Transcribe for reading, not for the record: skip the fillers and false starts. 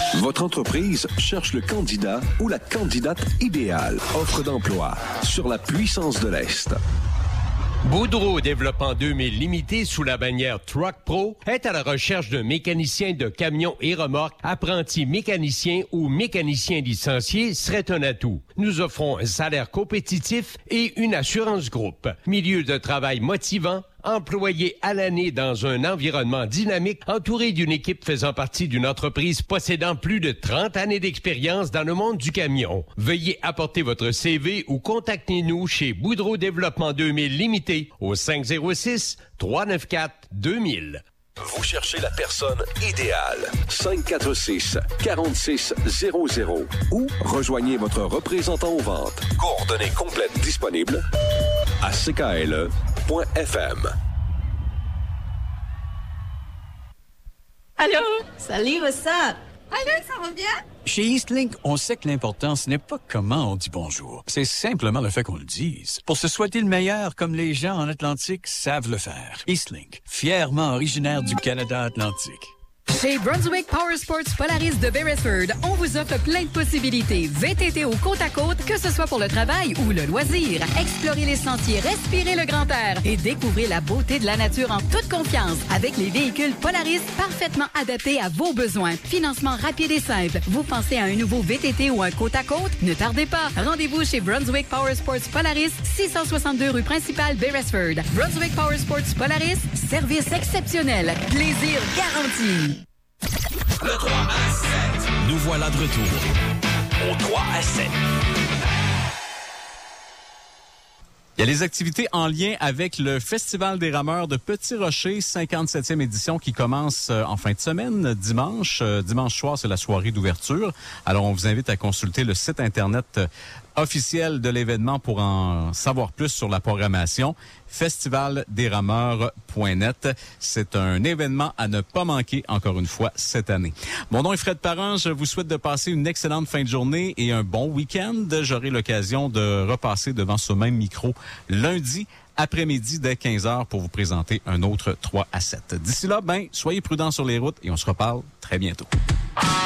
Votre entreprise cherche le candidat ou la candidate idéale. Offre d'emploi sur la puissance de l'Est. Boudreau Développement 2000 Limité sous la bannière Truck Pro est à la recherche d'un mécanicien de camions et remorques, apprenti mécanicien ou mécanicien licencié serait un atout. Nous offrons un salaire compétitif et une assurance groupe. Milieu de travail motivant, employé à l'année dans un environnement dynamique, entouré d'une équipe faisant partie d'une entreprise possédant plus de 30 années d'expérience dans le monde du camion. Veuillez apporter votre CV ou contactez-nous chez Boudreau Développement 2000 Limité au 506-394-2000. Vous cherchez la personne idéale. 546-4600 ou rejoignez votre représentant aux ventes. Coordonnées complètes disponibles à ckle.fm. Allô? Salut, what's up? Allô, ça va bien? Chez Eastlink, on sait que l'important, ce n'est pas comment on dit bonjour. C'est simplement le fait qu'on le dise. Pour se souhaiter le meilleur, comme les gens en Atlantique savent le faire. Eastlink, fièrement originaire du Canada Atlantique. Chez Brunswick Power Sports Polaris de Beresford, on vous offre plein de possibilités. VTT au côte à côte, que ce soit pour le travail ou le loisir. Explorez les sentiers, respirez le grand air et découvrez la beauté de la nature en toute confiance avec les véhicules Polaris parfaitement adaptés à vos besoins. Financement rapide et simple. Vous pensez à un nouveau VTT ou un côte à côte? Ne tardez pas. Rendez-vous chez Brunswick Power Sports Polaris, 662 rue principale Beresford. Brunswick Power Sports Polaris, service exceptionnel. Plaisir garanti. Le 3 à 7. Nous voilà de retour au 3 à 7. Il y a les activités en lien avec le Festival des rameurs de Petit-Rocher, 57e édition qui commence en fin de semaine, dimanche. Dimanche soir, c'est la soirée d'ouverture. Alors, on vous invite à consulter le site Internet officiel de l'événement pour en savoir plus sur la programmation. Festivaldesrameurs.net. C'est un événement à ne pas manquer, encore une fois, cette année. Mon nom est Fred Parent. Je vous souhaite de passer une excellente fin de journée et un bon week-end. J'aurai l'occasion de repasser devant ce même micro lundi après-midi dès 15h pour vous présenter un autre 3 à 7. D'ici là, soyez prudents sur les routes et on se reparle très bientôt.